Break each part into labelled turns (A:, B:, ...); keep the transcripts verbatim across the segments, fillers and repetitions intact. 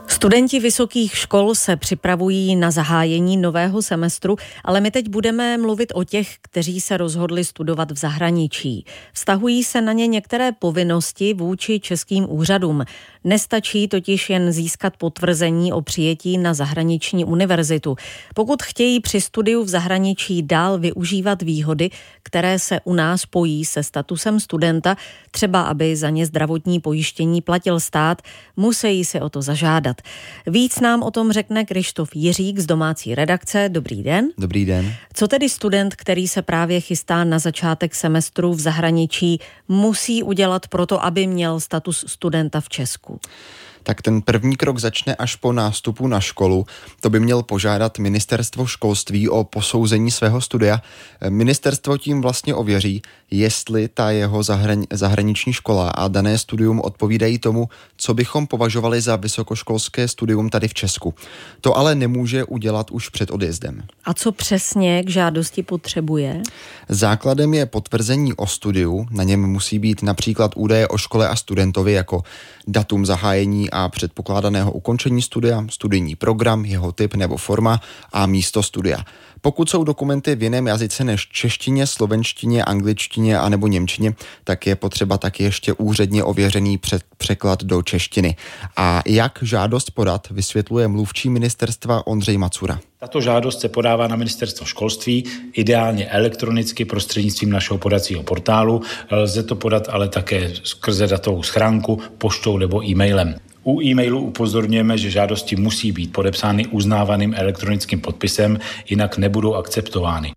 A: Studenti vysokých škol se připravují na zahájení nového semestru, ale my teď budeme mluvit o těch, kteří se rozhodli studovat v zahraničí. Vztahují se na ně některé povinnosti vůči českým úřadům. Nestačí totiž jen získat potvrzení o přijetí na zahraniční univerzitu. Pokud chtějí při studiu v zahraničí dál využívat výhody, které se u nás pojí se statusem studenta, třeba aby za ně zdravotní pojištění platil stát, musí si o to zažádat. Víc nám o tom řekne Krištof Jiřík z domácí redakce. Dobrý den.
B: Dobrý den.
A: Co tedy student, který se právě chystá na začátek semestru v zahraničí, musí udělat proto, aby měl status studenta v Česku?
B: Tak ten první krok začne až po nástupu na školu. To by měl požádat ministerstvo školství o posouzení svého studia. Ministerstvo tím vlastně ověří, jestli ta jeho zahrani- zahraniční škola a dané studium odpovídají tomu, co bychom považovali za vysokoškolské studium tady v Česku. To ale nemůže udělat už před odjezdem.
A: A co přesně k žádosti potřebuje?
B: Základem je potvrzení o studiu. Na něm musí být například údaje o škole a studentovi jako datum zahájení a předpokládaného ukončení studia, studijní program, jeho typ nebo forma a místo studia. Pokud jsou dokumenty v jiném jazyce než češtině, slovenštině, angličtině a nebo němčině, tak je potřeba taky ještě úředně ověřený před překlad do češtiny. A jak žádost podat, vysvětluje mluvčí ministerstva Ondřej Macura.
C: Tato žádost se podává na ministerstvo školství, ideálně elektronicky prostřednictvím našeho podacího portálu. Lze to podat ale také skrze datovou schránku, poštou nebo e-mailem. U e-mailu upozorňujeme, že žádosti musí být podepsány uznávaným elektronickým podpisem, jinak nebudou akceptovány.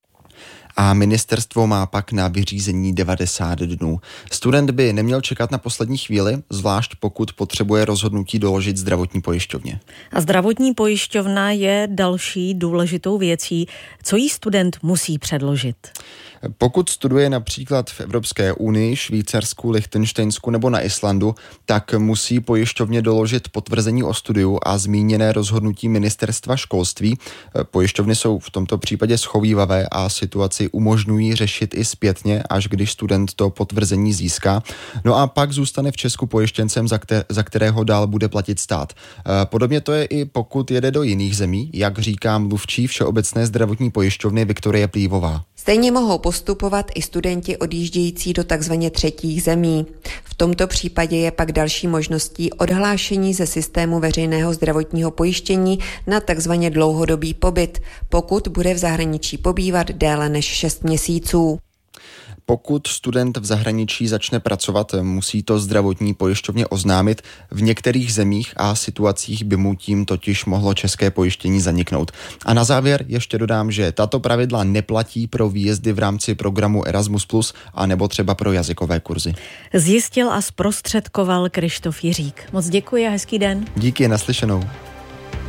B: A ministerstvo má pak na vyřízení devadesát dnů. Student by neměl čekat na poslední chvíli, zvlášť pokud potřebuje rozhodnutí doložit zdravotní pojišťovně.
A: A zdravotní pojišťovna je další důležitou věcí. Co jí student musí předložit?
B: Pokud studuje například v Evropské unii, Švýcarsku, Lichtenštejnsku nebo na Islandu, tak musí pojišťovně doložit potvrzení o studiu a zmíněné rozhodnutí ministerstva školství. Pojišťovny jsou v tomto případě schovývavé a situaci umožňují řešit i zpětně, až když student to potvrzení získá. No a pak zůstane v Česku pojištěncem, za, kter- za kterého dál bude platit stát. Podobně to je i pokud jede do jiných zemí, jak říká mluvčí Všeobecné zdravotní pojišťovny Viktorie Plívová.
D: Stejně mohou postupovat i studenti odjíždějící do takzvaně třetích zemí. V tomto případě je pak další možností odhlášení ze systému veřejného zdravotního pojištění na takzvaně dlouhodobý pobyt, pokud bude v zahraničí pobývat déle než šest měsíců.
B: Pokud student v zahraničí začne pracovat, musí to zdravotní pojišťovně oznámit. V některých zemích a situacích by mu tím totiž mohlo české pojištění zaniknout. A na závěr ještě dodám, že tato pravidla neplatí pro výjezdy v rámci programu Erasmus plus, a nebo třeba pro jazykové kurzy.
A: Zjistil a zprostředkoval Krištof Jiřík. Moc děkuji a hezký den.
B: Díky, naslyšenou.